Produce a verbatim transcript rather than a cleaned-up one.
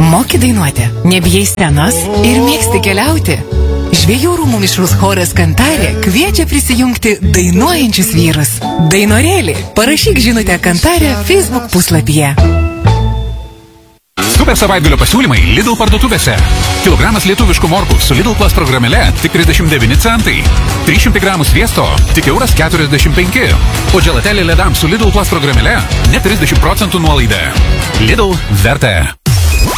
Moki dainuoti, nebijai scenos ir mėgsti keliauti. Žvejų rūmų mišrus choras Kantarė kviečia prisijungti dainuojančius vyrus. Dainorėlį, parašyk žinutę Kantarė Facebook puslapyje. Super savaitgalio pasiūlymai Lidl parduotuvėse. Kilogramas lietuviškų morkų su Lidl Plus programėle tik trisdešimt devyni centai. trys šimtai gramų sviesto tik euras keturiasdešimt penki. O dželatelė ledams su Lidl Plus programėle net trisdešimt procentų nuolaida. Lidl verta.